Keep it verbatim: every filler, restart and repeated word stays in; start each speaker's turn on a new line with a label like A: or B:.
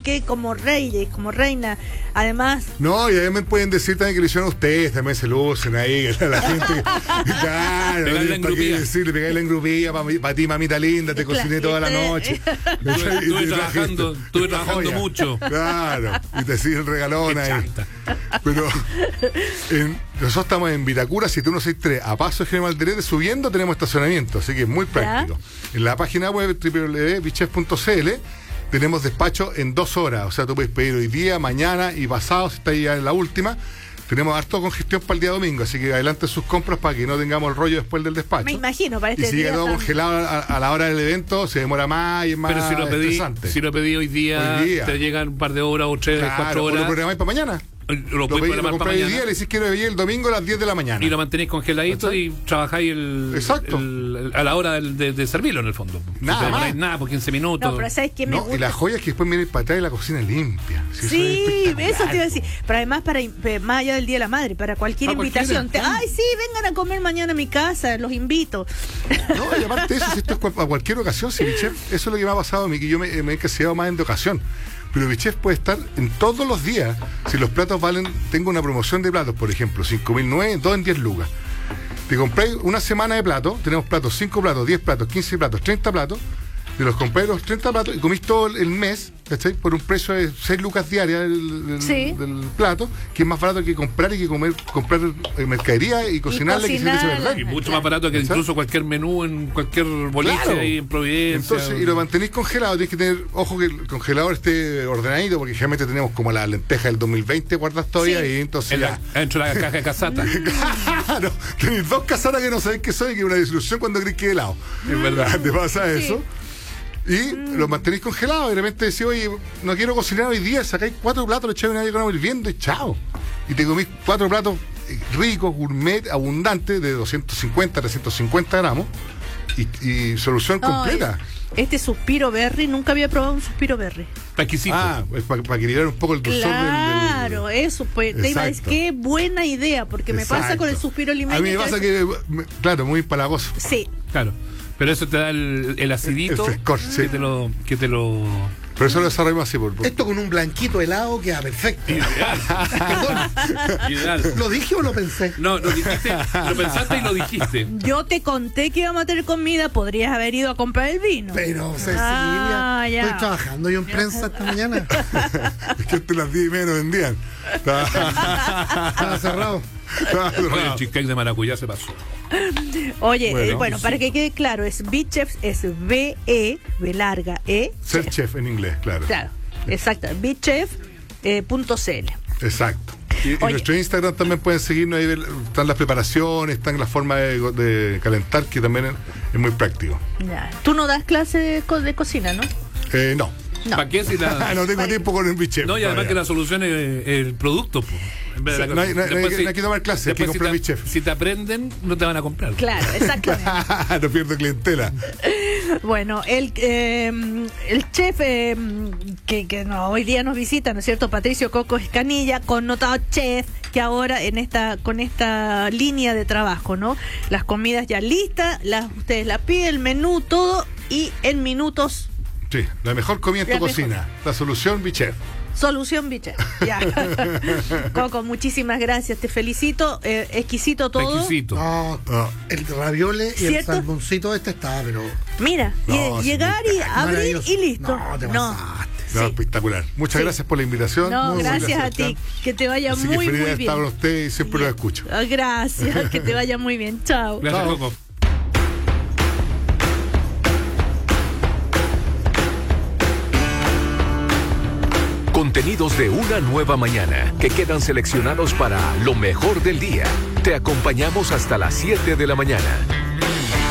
A: que como reyes, como reina. Además...
B: No, y además pueden decir también que le hicieron a ustedes, también se lucen ahí, a la gente. Claro, ¿para qué decirle? Pegáis la engrupilla para pa ti, mamita linda, te
A: Claro,
B: cociné toda la noche.
C: Estuve, estuve trabajando, estuve trabajando mucho.
B: Claro, y te siguen regalón ahí. Pero en, nosotros estamos en Vitacura, siete uno seis tres, a paso de General Alderete, subiendo tenemos estacionamiento, así que es muy práctico. ¿Ya? En la página web doble u doble u doble punto bichef punto c l tenemos despacho en dos horas, o sea, tú puedes pedir hoy día, mañana y pasado, si está ya en la última. Tenemos harto congestión para el día domingo, así que adelante sus compras para que no tengamos el rollo después del despacho.
A: Me imagino, para este
B: y si llega todo congelado a, a la hora del evento, se demora más y es más
C: Pero si lo pedí,
B: estresante.
C: Si lo pedí hoy día, hoy día, te llegan un par de horas o tres,
B: claro,
C: cuatro horas.
B: ¿O lo programáis para mañana?
C: Lo,
B: lo, pedí, lo compráis hoy día, le decís quiero venir el domingo a las diez de la mañana.
C: Y lo mantenéis congeladito. ¿Exacto? Y trabajáis el,
B: Exacto.
C: El, el, a la hora de, de, de servirlo en el fondo.
B: Nada,
C: no nada por quince minutos.
A: No, pero ¿sabes qué me
B: no,
A: gusta?
B: Y la joya es que después viene para atrás y la cocina limpia.
A: Sí, sí eso te iba a decir. Pero además, para más allá del Día de la Madre, para cualquier para invitación. Te, Ay, sí, vengan a comer mañana a mi casa, los invito.
B: No, y aparte de eso, si esto es a cualquier ocasión, si Bichef, eso es lo que me ha pasado a mí, que yo me, me he encasilado más en de ocasión. Pero Bichef puede estar en todos los días. Si los platos valen, tengo una promoción de platos, por ejemplo, cinco mil nueve, dos en diez lucas. Te compráis una semana de platos, tenemos platos, cinco platos, diez platos, quince platos, treinta platos. Te los compráis los treinta platos y comís todo el mes, ¿cachai? Por un precio de seis lucas diarias del, del, sí. del plato, que es más barato que comprar y que comer, comprar mercadería y cocinarla.
A: Y, cocinar,
C: y mucho más barato que incluso cualquier menú en cualquier boliche claro. ahí en Providencia.
B: Entonces, y lo mantenéis congelado, tienes que tener, ojo que el congelador esté ordenadito, porque generalmente tenemos como la lenteja del dos mil veinte guardas todavía sí. y entonces
C: en
B: ya.
C: La, dentro de la caja de casata.
B: Claro, tenéis dos casatas que no sabéis qué son y que es una desilusión cuando crees que es helado. Es verdad, te pasa sí. eso. Y mm. lo mantenéis congelado y de repente decís, oye, no quiero cocinar hoy día, sacáis cuatro platos, le echáis una olla hirviendo y chao. Y te comís cuatro platos ricos, gourmet, abundantes, de doscientos cincuenta, trescientos cincuenta gramos y, y solución no, completa.
A: Este suspiro berry, nunca había probado un suspiro berry.
C: Paquisito.
B: Ah, es para pa equilibrar un poco el dulzor
A: claro,
B: del, del...
A: eso, pues, te iba a decir, qué buena idea, porque Exacto. me pasa con el suspiro limeño.
B: A mí me pasa que, claro, muy empalagoso.
A: Sí.
C: Claro. Pero eso te da el, el acidito
B: el frescor, sí.
C: que te lo que te lo
B: Por eso lo desarrollamos así. Por, por...
D: Esto con un blanquito helado queda perfecto.
C: Ideal.
D: Perdón.
C: Ideal.
D: ¿Lo dije o lo pensé?
C: No, lo dijiste, lo pensaste y lo dijiste.
A: Yo te conté que íbamos a tener comida, podrías haber ido a comprar el vino.
D: Pero, Cecilia, ah, estoy trabajando yo en prensa esta mañana.
B: Es que hasta las diez y media no vendían.
D: Estaba cerrado.
C: Bueno, el cheesecake de maracuyá se pasó.
A: Oye, bueno, eh, bueno sí. para que quede claro, es Bichef, es B E, B larga E.
B: Ser chef, chef en inglés, claro.
A: Claro, exacto, bichef punto c l.
B: Exacto. Y en nuestro Instagram también pueden seguirnos, ahí están las preparaciones, están las formas de, de calentar, que también es, es muy práctico.
A: Ya. Tú no das clase de, co de cocina, ¿no?
B: Eh, no.
A: No.
C: ¿Para qué si la...
B: no tengo tiempo con el Bichef.
C: No, y además no, que la solución es el producto, pues. En vez de
B: sí,
C: la
B: no, hay, no,
C: después,
B: no,
C: si,
B: no hay que tomar clases, hay que comprar
C: si
B: Bichef.
C: Si te aprenden, no te van a comprar.
A: Claro, exactamente.
B: No pierdo clientela.
A: Bueno, el, eh, el chef eh, que, que no, hoy día nos visita, ¿no es cierto? Patricio Coco Escanilla, connotado chef, que ahora en esta con esta línea de trabajo, ¿no? Las comidas ya listas, las ustedes la piden, el menú, todo, y en minutos.
B: Sí, la mejor comida en tu cocina.
A: Mejor.
B: La solución Bichef.
A: Solución Bichef. Ya. Coco, muchísimas gracias. Te felicito. Eh, exquisito todo.
C: Exquisito.
D: No, no, el raviole y ¿cierto? El salmoncito este está, pero.
A: Mira, no, llegar y abrir y listo.
D: No, te
A: no.
D: pasaste.
B: No,
A: sí.
B: espectacular. Muchas sí. gracias por la invitación.
A: No,
B: muy
A: gracias a ti. Que te vaya
B: Así
A: muy,
B: que feliz
A: muy
B: de
A: bien.
B: estar con usted y siempre lo escucho.
A: Gracias. Que te vaya muy bien. Chao.
C: Gracias,
B: Chao.
C: Coco.
E: Contenidos de una nueva mañana que quedan seleccionados para lo mejor del día. Te acompañamos hasta las siete de la mañana.